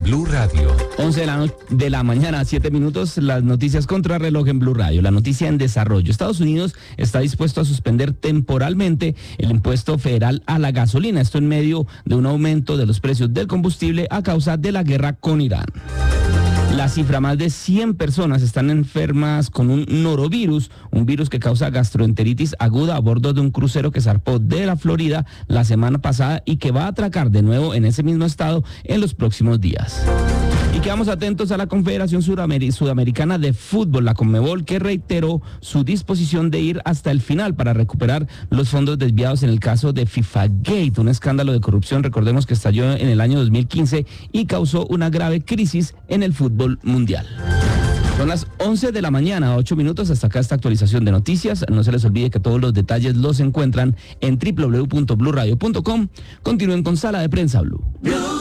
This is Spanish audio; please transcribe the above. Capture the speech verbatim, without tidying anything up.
Blue Radio. once de la, no- de la mañana, siete minutos, las noticias contrarreloj en Blue Radio. La noticia en desarrollo. Estados Unidos está dispuesto a suspender temporalmente el impuesto federal a la gasolina. Esto en medio de un aumento de los precios del combustible a causa de la guerra con Irán. La cifra, más de cien personas están enfermas con un norovirus, un virus que causa gastroenteritis aguda a bordo de un crucero que zarpó de la Florida la semana pasada y que va a atracar de nuevo en ese mismo estado en los próximos días. Y quedamos atentos a la Confederación Sudamer- Sudamericana de Fútbol, la Conmebol, que reiteró su disposición de ir hasta el final para recuperar los fondos desviados en el caso de FIFA Gate, un escándalo de corrupción, recordemos que estalló en el año dos mil quince y causó una grave crisis en el fútbol mundial. Son las once de la mañana, ocho minutos, hasta acá esta actualización de noticias. No se les olvide que todos los detalles los encuentran en doble u doble u doble u punto blue radio punto com. Continúen con Sala de Prensa Blue. Blue.